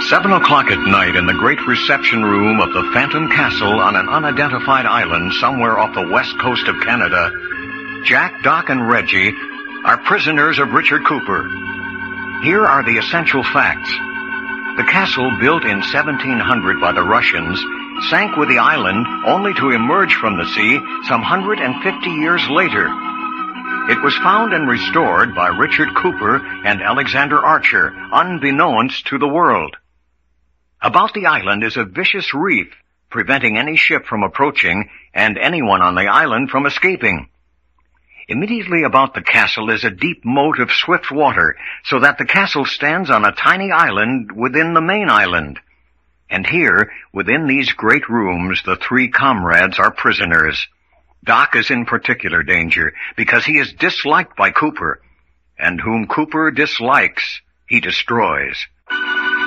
7 o'clock at night in the great reception room of the Phantom Castle on an unidentified island somewhere off the west coast of Canada, Jack, Doc, and Reggie are prisoners of Richard Cooper. Here are the essential facts. The castle, built in 1700 by the Russians, sank with the island only to emerge from the sea some 150 years later. It was found and restored by Richard Cooper and Alexander Archer, unbeknownst to the world. About the island is a vicious reef, preventing any ship from approaching and anyone on the island from escaping. Immediately about the castle is a deep moat of swift water, so that the castle stands on a tiny island within the main island. And here, within these great rooms, the three comrades are prisoners. Doc is in particular danger, because he is disliked by Cooper, and whom Cooper dislikes, he destroys.